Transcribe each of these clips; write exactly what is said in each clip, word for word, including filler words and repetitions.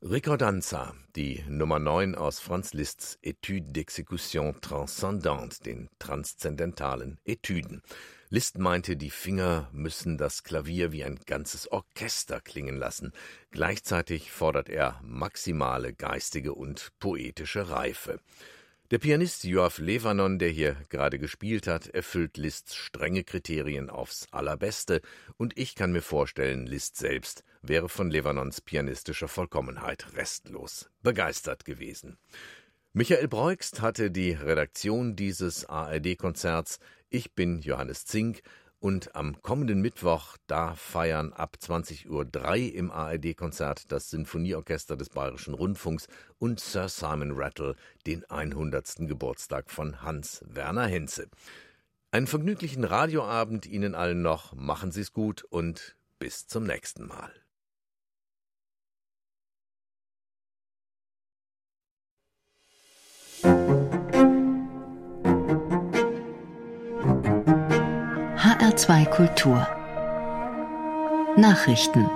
Ricordanza, die Nummer neun aus Franz Liszt's Étude d'exécution transcendante, den transzendentalen Etüden. Liszt meinte, die Finger müssen das Klavier wie ein ganzes Orchester klingen lassen. Gleichzeitig fordert er maximale geistige und poetische Reife. Der Pianist Yoav Levanon, der hier gerade gespielt hat, erfüllt Liszt's strenge Kriterien aufs Allerbeste, und ich kann mir vorstellen, Liszt selbst wäre von Levanons pianistischer Vollkommenheit restlos begeistert gewesen. Michael Breugst hatte die Redaktion dieses A R D-Konzerts. Ich bin Johannes Zink, und am kommenden Mittwoch, da feiern ab zwanzig Uhr drei im A R D-Konzert das Sinfonieorchester des Bayerischen Rundfunks und Sir Simon Rattle den hundertsten Geburtstag von Hans Werner Henze. Einen vergnüglichen Radioabend Ihnen allen noch, machen Sie's gut und bis zum nächsten Mal. H R zwei Kultur Nachrichten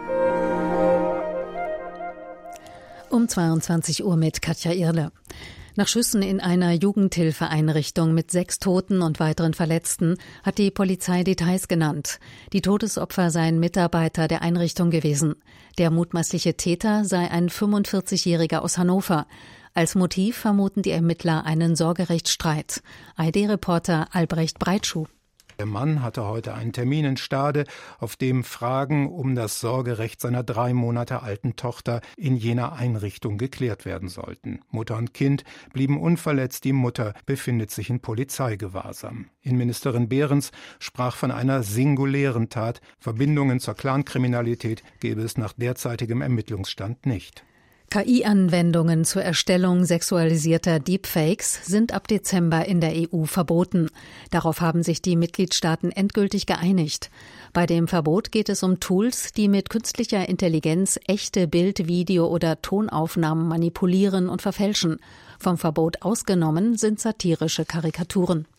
um zweiundzwanzig Uhr mit Katja Irle. Nach Schüssen in einer Jugendhilfeeinrichtung mit sechs Toten und weiteren Verletzten hat die Polizei Details genannt. Die Todesopfer seien Mitarbeiter der Einrichtung gewesen. Der mutmaßliche Täter sei ein fünfundvierzigjähriger aus Hannover. Als Motiv vermuten die Ermittler einen Sorgerechtsstreit. A R D-Reporter Albrecht Breitschuh. Der Mann hatte heute einen Termin in Stade, auf dem Fragen um das Sorgerecht seiner drei Monate alten Tochter in jener Einrichtung geklärt werden sollten. Mutter und Kind blieben unverletzt, die Mutter befindet sich in Polizeigewahrsam. Innenministerin Behrens sprach von einer singulären Tat. Verbindungen zur Clankriminalität gäbe es nach derzeitigem Ermittlungsstand nicht. K I-Anwendungen zur Erstellung sexualisierter Deepfakes sind ab Dezember in der E U verboten. Darauf haben sich die Mitgliedstaaten endgültig geeinigt. Bei dem Verbot geht es um Tools, die mit künstlicher Intelligenz echte Bild-, Video- oder Tonaufnahmen manipulieren und verfälschen. Vom Verbot ausgenommen sind satirische Karikaturen.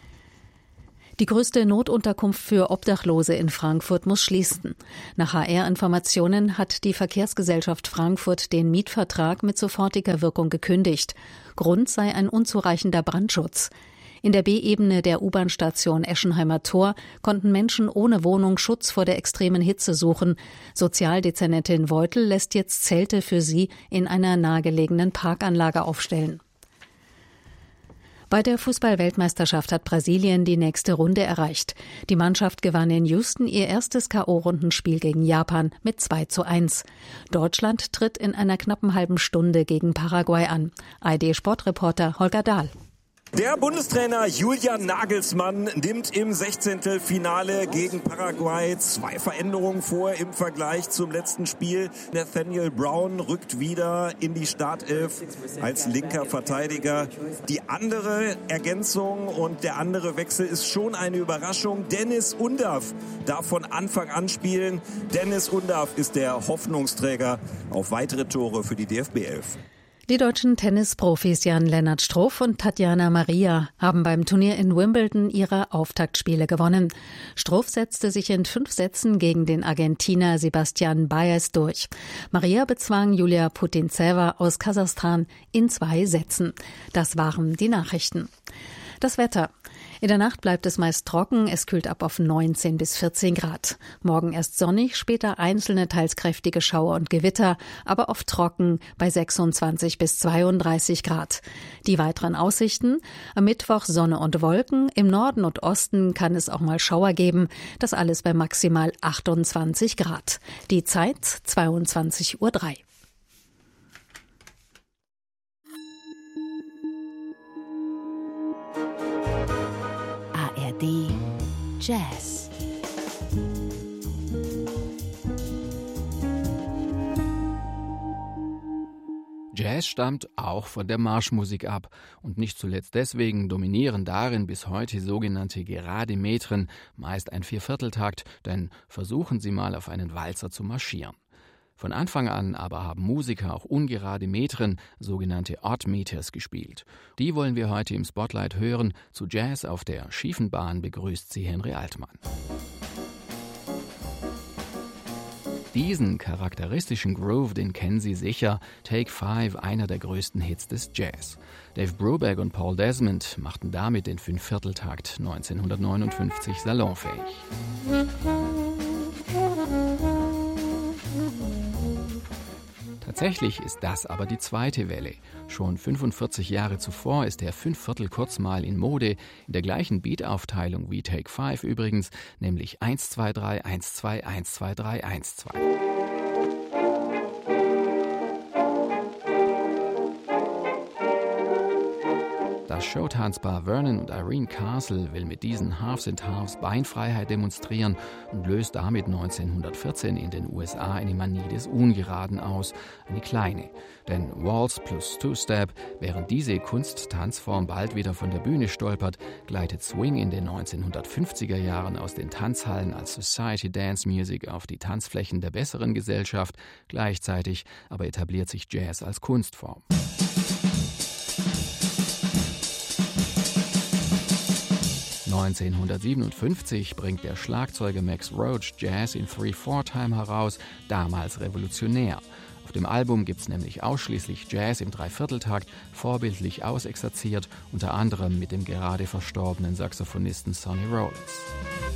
Die größte Notunterkunft für Obdachlose in Frankfurt muss schließen. Nach H R-Informationen hat die Verkehrsgesellschaft Frankfurt den Mietvertrag mit sofortiger Wirkung gekündigt. Grund sei ein unzureichender Brandschutz. In der B-Ebene der U-Bahn-Station Eschenheimer Tor konnten Menschen ohne Wohnung Schutz vor der extremen Hitze suchen. Sozialdezernentin Weutel lässt jetzt Zelte für sie in einer nahegelegenen Parkanlage aufstellen. Bei der Fußball-Weltmeisterschaft hat Brasilien die nächste Runde erreicht. Die Mannschaft gewann in Houston ihr erstes K O-Rundenspiel gegen Japan mit zwei zu eins. Deutschland tritt in einer knappen halben Stunde gegen Paraguay an. A R D-Sportreporter Holger Dahl. Der Bundestrainer Julian Nagelsmann nimmt im Sechzehntelfinale gegen Paraguay zwei Veränderungen vor im Vergleich zum letzten Spiel. Nathaniel Brown rückt wieder in die Startelf als linker Verteidiger. Die andere Ergänzung und der andere Wechsel ist schon eine Überraschung. Dennis Undav darf von Anfang an spielen. Dennis Undav ist der Hoffnungsträger auf weitere Tore für die D F B elf. Die deutschen Tennisprofis Jan-Lennart Struff und Tatjana Maria haben beim Turnier in Wimbledon ihre Auftaktspiele gewonnen. Struff setzte sich in fünf Sätzen gegen den Argentiner Sebastian Baez durch. Maria bezwang Julia Putintseva aus Kasachstan in zwei Sätzen. Das waren die Nachrichten. Das Wetter. In der Nacht bleibt es meist trocken, es kühlt ab auf neunzehn bis vierzehn Grad. Morgen erst sonnig, später einzelne teils kräftige Schauer und Gewitter, aber oft trocken bei sechsundzwanzig bis zweiunddreißig Grad. Die weiteren Aussichten: am Mittwoch Sonne und Wolken, im Norden und Osten kann es auch mal Schauer geben, das alles bei maximal achtundzwanzig Grad. Die Zeit zweiundzwanzig Uhr drei. A R D Jazz. Jazz stammt auch von der Marschmusik ab und nicht zuletzt deswegen dominieren darin bis heute sogenannte gerade Metren, meist ein Viervierteltakt, denn versuchen Sie mal auf einen Walzer zu marschieren. Von Anfang an aber haben Musiker auch ungerade Metren, sogenannte Odd Meters, gespielt. Die wollen wir heute im Spotlight hören. Zu Jazz auf der schiefen Bahn begrüßt sie Henry Altmann. diesen charakteristischen Groove, den kennen Sie sicher, Take Five, einer der größten Hits des Jazz. Dave Brubeck und Paul Desmond machten damit den Fünfvierteltakt neunzehnhundertneunundfünfzig salonfähig. Tatsächlich ist das aber die zweite Welle. Schon fünfundvierzig Jahre zuvor ist der Fünfviertel kurz mal in Mode, in der gleichen Beataufteilung wie Take Five übrigens, nämlich eins zwei drei, eins zwei, eins zwei drei, eins zwei. Das Showtanzpaar Vernon und Irene Castle will mit diesen Halves and Halves Beinfreiheit demonstrieren und löst damit neunzehnhundertvierzehn in den U S A eine Manie des Ungeraden aus, eine kleine. Denn Waltz plus Two-Step, während diese Kunsttanzform bald wieder von der Bühne stolpert, gleitet Swing in den neunzehnhundertfünfziger Jahren aus den Tanzhallen als Society Dance Music auf die Tanzflächen der besseren Gesellschaft, gleichzeitig aber etabliert sich Jazz als Kunstform. neunzehnhundertsiebenundfünfzig bringt der Schlagzeuger Max Roach Jazz in three four time heraus, damals revolutionär. Auf dem Album gibt's nämlich ausschließlich Jazz im Dreivierteltakt, vorbildlich ausexerziert, unter anderem mit dem gerade verstorbenen Saxophonisten Sonny Rollins.